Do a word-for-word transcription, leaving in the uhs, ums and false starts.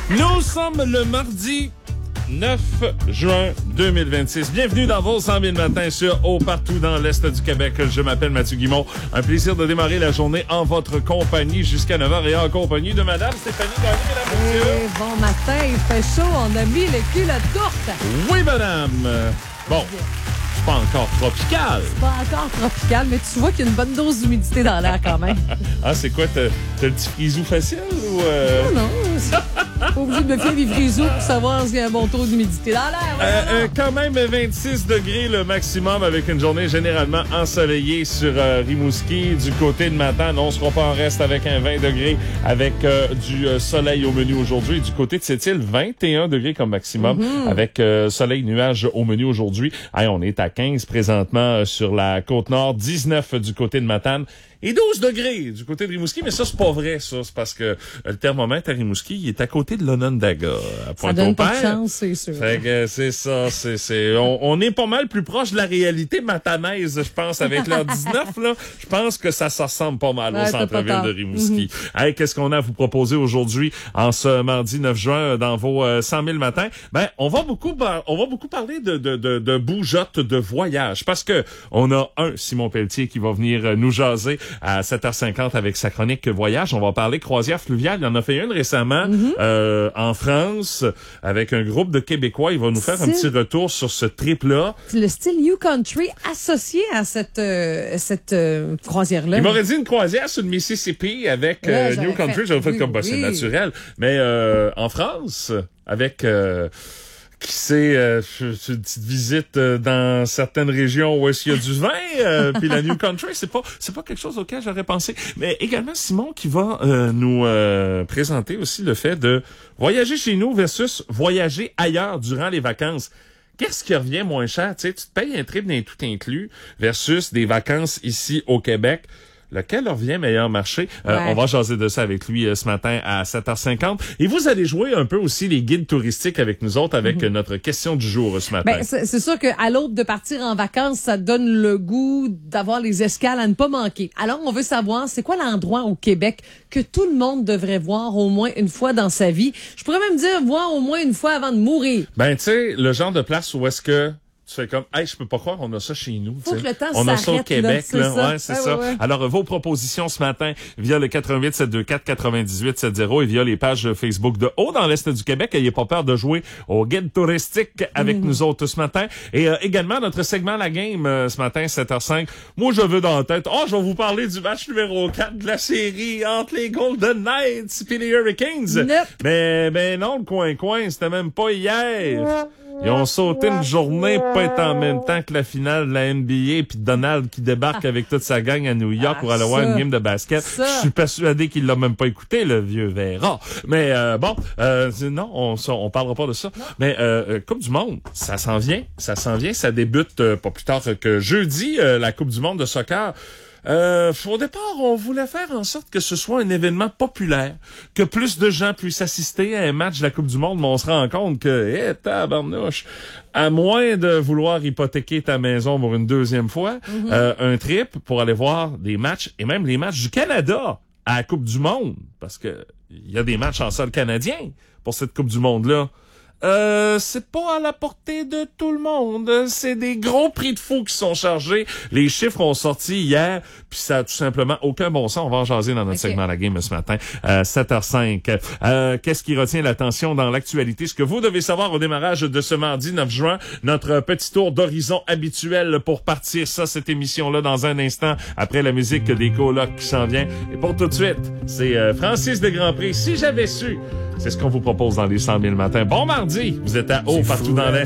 Nous sommes le mardi neuf juin deux mille vingt-six. Bienvenue dans vos cent mille matins sur Haut partout dans l'Est du Québec. Je m'appelle Mathieu Guimond. Un plaisir de démarrer la journée en votre compagnie jusqu'à neuf heures et en compagnie de Madame Stéphanie Gagné, mesdames et messieurs. Et bon matin, il fait chaud. On a mis les culottes courtes. Oui, madame. Bon. Pas encore tropical. C'est pas encore tropical, mais tu vois qu'il y a une bonne dose d'humidité dans l'air quand même. Ah, c'est quoi? T'as, t'as le petit frisou facile ou... Euh... Non, non. Pas obligé de me fier des frisous pour savoir s'il y a un bon taux d'humidité dans l'air. Euh, euh, quand même vingt-six degrés le maximum avec une journée généralement ensoleillée sur euh, Rimouski. Du côté de Matane, on ne sera pas en reste avec un vingt degrés avec euh, du euh, soleil au menu aujourd'hui. Du côté de Sept-Îles, vingt et un degrés comme maximum mm-hmm. avec euh, soleil nuage au menu aujourd'hui. Hey, on est à quinze présentement sur la Côte-Nord, dix-neuf du côté de Matane et douze degrés du côté de Rimouski. Mais ça, c'est pas vrai, ça. C'est parce que le thermomètre à Rimouski, il est à côté de l'Onondaga, à Pointe-au-Père. Ça donne pas de chance, c'est sûr. Fait que c'est ça, c'est, c'est, on, on est pas mal plus proche de la réalité matanaise, je pense, avec l'heure dix-neuf, là. Je pense que ça, ça ressemble pas mal ouais, au centre-ville de Rimouski. Mm-hmm. Hey, qu'est-ce qu'on a à vous proposer aujourd'hui, en ce mardi neuf juin, dans vos euh, cent mille matins? Ben, on va beaucoup, on va beaucoup parler de, de, de, de bougeottes de voyage, parce que on a un Simon Pelletier qui va venir nous jaser à sept heures cinquante avec sa chronique voyage. On va parler croisière fluviale. Il en a fait une récemment mm-hmm. euh, en France avec un groupe de Québécois. Il va nous faire style... un petit retour sur ce trip-là. Le style New Country associé à cette euh, cette euh, croisière-là. Il m'aurait dit une croisière sur le Mississippi avec ouais, euh, New Country. J'aurais fait oui, comme bah, oui. c'est naturel. Mais euh, en France, avec... Euh, qui sait, euh, une petite visite euh, dans certaines régions où est-ce qu'il y a du vin, euh, puis la New Country, c'est pas c'est pas quelque chose auquel j'aurais pensé. Mais également Simon qui va euh, nous euh, présenter aussi le fait de voyager chez nous versus voyager ailleurs durant les vacances. Qu'est-ce qui revient moins cher? Tu sais, tu te payes un trip d'un tout inclus versus des vacances ici au Québec. Lequel revient meilleur marché? Euh, ouais. On va jaser de ça avec lui euh, ce matin à sept heures cinquante. Et vous allez jouer un peu aussi les guides touristiques avec nous autres avec mm-hmm. notre question du jour euh, ce matin. Ben, c'est, c'est sûr qu'à l'aube de partir en vacances, ça donne le goût d'avoir les escales à ne pas manquer. Alors, on veut savoir, c'est quoi l'endroit au Québec que tout le monde devrait voir au moins une fois dans sa vie? Je pourrais même dire voir au moins une fois avant de mourir. Ben, tu sais, le genre de place où est-ce que... Tu fais comme, hey, je peux pas croire, on a ça chez nous. Faut que le temps on a ça au Québec, là. là. Ça. Ouais, c'est ouais, ça. Ouais, ouais. Alors, vos propositions ce matin via le quatre un huit sept deux quatre quatre-vingt-dix-huit soixante et via les pages Facebook de Haut dans l'Est du Québec. Ayez pas peur de jouer au guide touristique avec mmh. nous autres ce matin. Et euh, également, notre segment La Game euh, ce matin, sept heures cinq. Moi, je veux dans la tête, oh, je vais vous parler du match numéro quatre de la série entre les Golden Knights et les Hurricanes. Nope. Mais, ben non, le coin-coin, c'était même pas hier. Ils ont sauté une journée, pas être en même temps que la finale de la N B A, puis Donald qui débarque ah. avec toute sa gang à New York ah, pour aller voir une game de basket. Ça. Je suis persuadé qu'il l'a même pas écouté, le vieux verra. Mais euh, bon, euh, non, on on parlera pas de ça. Non. Mais euh, Coupe du Monde, ça s'en vient, ça s'en vient, ça débute euh, pas plus tard que jeudi, euh, la Coupe du Monde de soccer. Euh, au départ, on voulait faire en sorte que ce soit un événement populaire, que plus de gens puissent assister à un match de la Coupe du Monde, mais on se rend compte que, eh, tabarnouche, à moins de vouloir hypothéquer ta maison pour une deuxième fois, mm-hmm. euh, un trip pour aller voir des matchs, et même les matchs du Canada à la Coupe du Monde, parce que il y a des matchs en sol canadien pour cette Coupe du Monde-là. Euh, c'est pas à la portée de tout le monde. C'est des gros prix de fou qui sont chargés. Les chiffres ont sorti hier, puis ça a tout simplement aucun bon sens. On va en jaser dans notre okay. segment La Game ce matin, euh, sept heures cinq. Euh, qu'est-ce qui retient l'attention dans l'actualité? Ce que vous devez savoir au démarrage de ce mardi neuf juin, notre petit tour d'horizon habituel pour partir ça, cette émission-là, dans un instant, après la musique des colocs qui s'en vient. Et pour tout de suite, c'est euh, Francis de Grandpré. Si j'avais su... C'est ce qu'on vous propose dans les cent mille matins. Bon mardi, vous êtes à Haut partout dans l'Est.